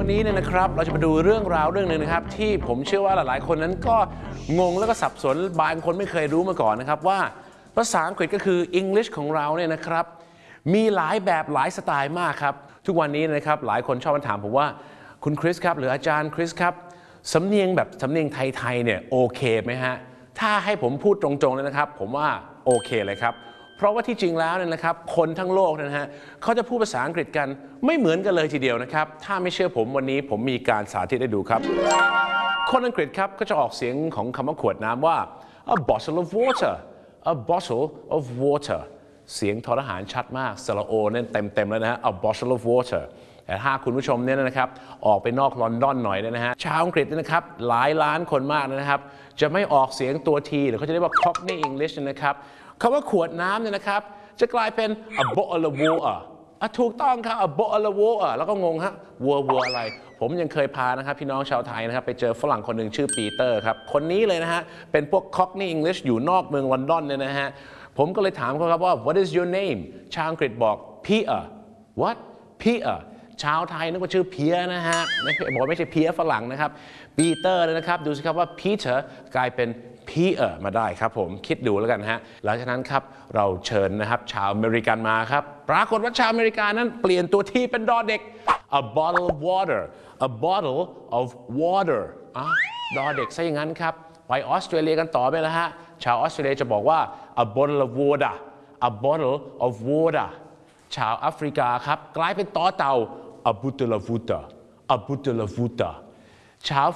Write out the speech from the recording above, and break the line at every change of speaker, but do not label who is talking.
วันนี้เนี่ยนะครับเราจะมาดูเรื่องราวเรื่องหนึ่งนะครับที่ผมเชื่อว่าหลายๆคนนั้นก็งงแล้วก็สับสนบางคนไม่เคยรู้มาก่อนนะครับว่าภาษาอังกฤษก็คือ English ของเราเนี่ยนะครับมีหลายแบบหลายสไตล์มากครับทุกวันนี้นะครับหลายคนชอบมาถามผมว่าคุณคริสครับหรืออาจารย์คริสครับสำเนียงแบบสำเนียงไทยๆเนี่ยโอเคไหมฮะถ้าให้ผมพูดตรงๆเลยนะครับผมว่าโอเคเลยครับเพราะว่าที่จริงแล้วเนี่ยนะครับคนทั้งโลกนะฮะเขาจะพูดภาษาอังกฤษกันไม่เหมือนกันเลยทีเดียวนะครับถ้าไม่เชื่อผมวันนี้ผมมีการสาธิตให้ดูครับคนอังกฤษครับก็จะออกเสียงของคำว่าขวดน้ำว่า a bottle of water a bottle of water เสียงทอทหารชัดมากสระโอเนี่ยเต็มๆแล้วนะฮะ a bottle of water แต่ถ้าคุณผู้ชมเนี่ยนะครับออกไปนอกลอนดอนหน่อยนะฮะชาวอังกฤษนะครับหลายล้านคนมากนะครับจะไม่ออกเสียงตัวทีหรือเขาจะเรียกว่า Cockney English นะครับคำว่าขวดน้ำเนี่ยนะครับจะกลายเป็น a bottle of water ถูกต้องครับ a bottle of water แล้วก็งงฮะวัวอะไรผมยังเคยพานะครับพี่น้องชาวไทยนะครับไปเจอฝรั่งคนหนึ่งชื่อปีเตอร์ครับคนนี้เลยนะฮะเป็นพวก Cockney English อยู่นอกเมืองลอนดอนเนี่ยนะฮะผมก็เลยถามเขาครับว่า what is your name ชาวอังกฤษบอก Peter what Peter ชาวไทยนึกว่าชื่อเพียนะฮะบอกไม่ใช่เพียฝรั่งนะครับปีเตอร์เลยนะครับดูสิครับว่า Peter กลายเป็นPeter มาได้ครับผมคิดดูแล้วกันฮะหลังจากนั้นครับเราเชิญนะครับชาวอเมริกันมาครับปรากฏว่าชาวอเมริกันนั้นเปลี่ยนตัวที่เป็นดอเด็ก a bottle of water a bottle of water ดอเด็กซะอย่างนั้นครับไปออสเตรเลียกันต่อไปแล้วฮะชาวออสเตรเลียจะบอกว่า a bottle of water a bottle of water ชาวแอฟริกาครับกลายเป็นต่อเต่า a bottle of water a bottle of water ชาว